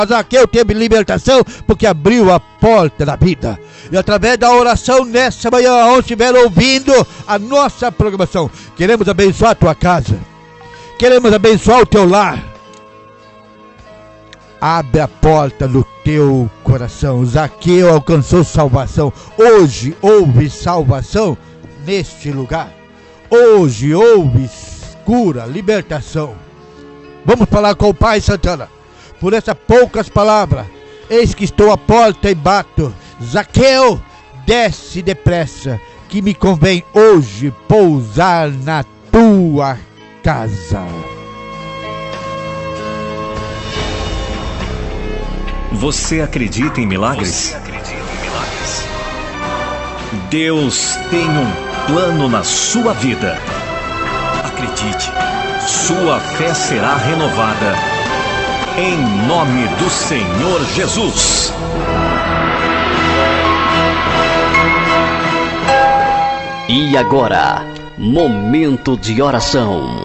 Zaqueu teve libertação porque abriu a porta da vida. E através da oração nessa manhã, onde estiver ouvindo a nossa programação, queremos abençoar a tua casa, queremos abençoar o teu lar. Abre a porta do teu coração. Zaqueu alcançou salvação. Hoje houve salvação neste lugar. Hoje houve cura, libertação. Vamos falar com o Pai, Santana. Por essas poucas palavras, eis que estou à porta e bato. Zaqueu, desce depressa, que me convém hoje pousar na tua casa. Você acredita em milagres? Deus tem um plano na sua vida. Acredite, sua fé será renovada. Em nome do Senhor Jesus. E agora, momento de oração.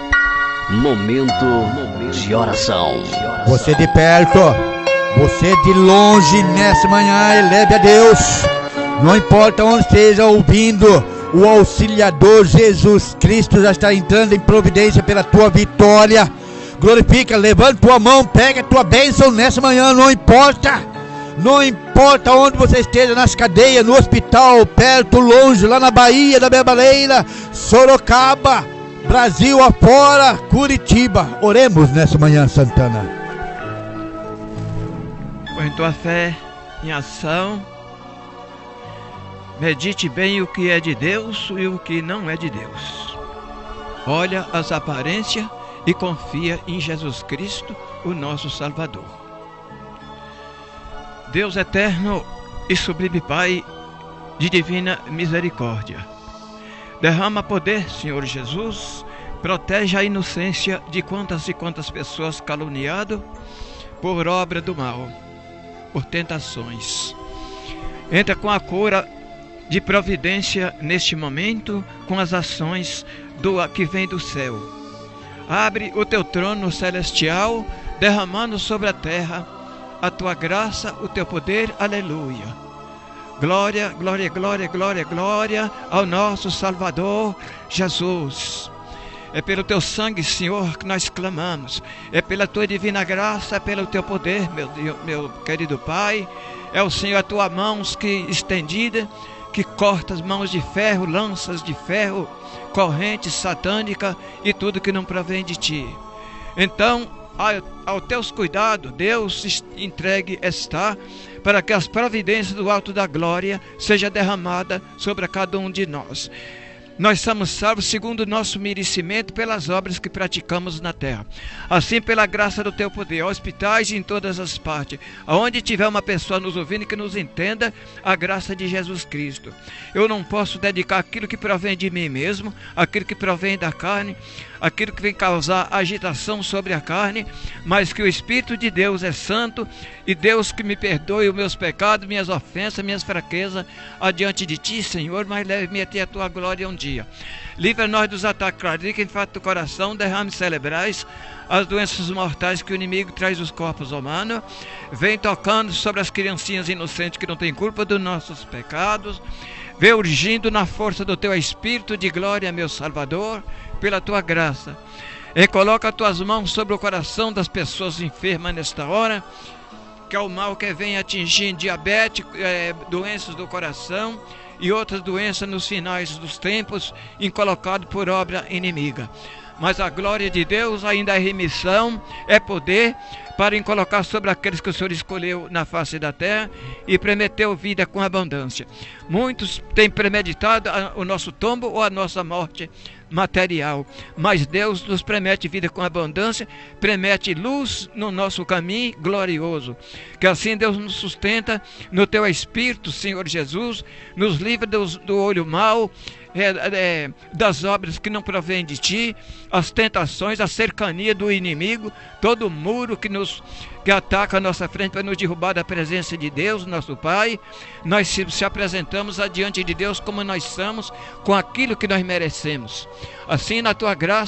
Momento de oração. Você de perto, você de longe, nessa manhã, eleve a Deus. Não importa onde esteja ouvindo, o auxiliador Jesus Cristo já está entrando em providência pela tua vitória. Glorifica, levanta tua mão, pega a tua bênção nessa manhã, não importa. Não importa onde você esteja, nas cadeias, no hospital, perto, longe, lá na Bahia da Bebaleira, Sorocaba, Brasil afora, Curitiba. Oremos nessa manhã, Santana. Põe tua fé em ação. Medite bem o que é de Deus e o que não é de Deus. Olha as aparências e confia em Jesus Cristo, o nosso Salvador. Deus eterno e sublime Pai de divina misericórdia, derrama poder, Senhor Jesus, protege a inocência de quantas e quantas pessoas caluniadas por obra do mal, por tentações. Entra com a cura de providência neste momento, com as ações que vem do céu. Abre o teu trono celestial, derramando sobre a terra a tua graça, o teu poder, aleluia. Glória, glória, glória, glória, glória ao nosso Salvador Jesus. É pelo teu sangue, Senhor, que nós clamamos. É pela tua divina graça, é pelo teu poder, meu querido Pai. É o Senhor, a tua mão que estendida, que corta as mãos de ferro, lanças de ferro, corrente satânica e tudo que não provém de ti. Então, ao teus cuidados, Deus entregue está, para que as providências do alto da glória seja derramada sobre cada um de nós. Nós somos salvos segundo o nosso merecimento pelas obras que praticamos na terra. Assim, pela graça do teu poder, hospitais em todas as partes, aonde tiver uma pessoa nos ouvindo que nos entenda a graça de Jesus Cristo. Eu não posso dedicar aquilo que provém de mim mesmo, aquilo que provém da carne, aquilo que vem causar agitação sobre a carne, mas que o Espírito de Deus é santo, e Deus que me perdoe os meus pecados, minhas ofensas, minhas fraquezas, adiante de ti, Senhor, mas leve-me até a tua glória um dia. Livra-nós dos ataques cardíacos, infarto do coração, derrames cerebrais, as doenças mortais que o inimigo traz dos corpos humanos. Vem tocando sobre as criancinhas inocentes que não têm culpa dos nossos pecados. Vem urgindo na força do teu Espírito de glória, meu Salvador, pela tua graça. E coloca as tuas mãos sobre o coração das pessoas enfermas nesta hora, que é o mal que vem atingindo diabetes, doenças do coração e outras doenças nos finais dos tempos, colocado por obra inimiga. Mas a glória de Deus ainda é remissão, é poder para colocar sobre aqueles que o Senhor escolheu na face da terra e prometeu vida com abundância. Muitos têm premeditado o nosso tombo ou a nossa morte material, mas Deus nos promete vida com abundância, promete luz no nosso caminho glorioso. Que assim Deus nos sustenta no teu Espírito, Senhor Jesus, nos livra do olho mau, das obras que não provém de ti, as tentações, a cercania do inimigo, todo muro que ataca a nossa frente para nos derrubar da presença de Deus, nosso Pai. Nós se apresentamos adiante de Deus como nós somos, com aquilo que nós merecemos. Assim, na tua graça,